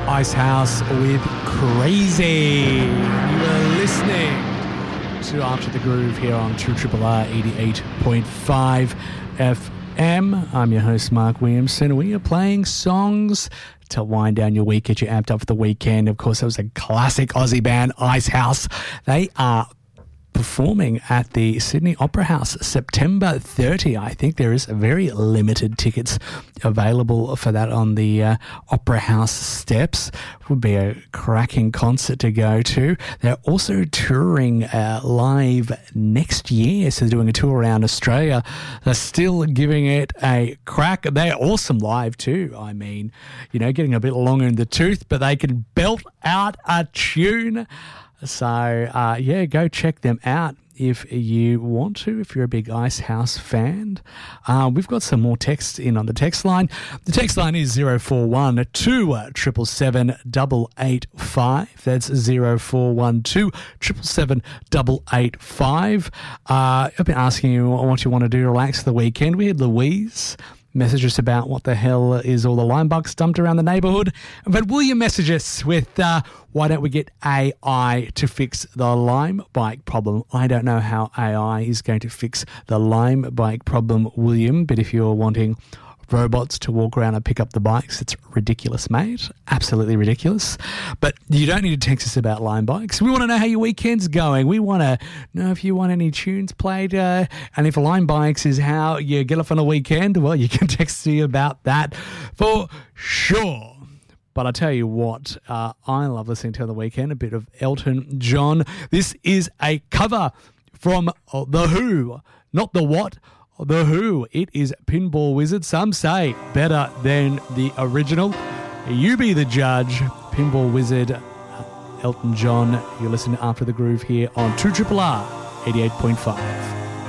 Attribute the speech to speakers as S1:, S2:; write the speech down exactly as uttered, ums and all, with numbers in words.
S1: Icehouse with Crazy. You are listening to After the Groove here on two R R R eighty-eight point five F M. I'm your host, Mark Williamson. We are playing songs to wind down your week, get you amped up for the weekend. Of course, that was a classic Aussie band, Icehouse. They are performing at the Sydney Opera House September thirtieth. I think there is very limited tickets available for that on the uh, Opera House steps. Would be a cracking concert to go to. They're also touring uh, live next year, so they're doing a tour around Australia. They're still giving it a crack. They're awesome live too. I mean, you know, getting a bit longer in the tooth, but they can belt out a tune. So, uh, yeah, go check them out if you want to, if you're a big Icehouse fan. Uh, we've got some more text in on the text line. The text line is zero four one two seven seven eight eight five. That's zero four one two seven seven eight eight five. Uh, I've been asking you what you want to do to relax the weekend. We had Louise message us about what the hell is all the lime bugs dumped around the neighbourhood. But will you message us with uh, why don't we get A I to fix the lime bike problem? I don't know how A I is going to fix the lime bike problem, William, but if you're wanting robots to walk around and pick up the bikes, it's ridiculous, mate. Absolutely ridiculous. But you don't need to text us about lime bikes. We want to know how your weekend's going. We want to know if you want any tunes played. Uh, and if lime bikes is how you get off on a weekend, well, you can text me about that for sure. But I tell you what, uh, I love listening to on the weekend, a bit of Elton John. This is a cover from The Who, not The What, The Who. It is Pinball Wizard. Some say better than the original. You be the judge. Pinball Wizard, Elton John. You're listening to After the Groove here on two R R R eighty-eight point five.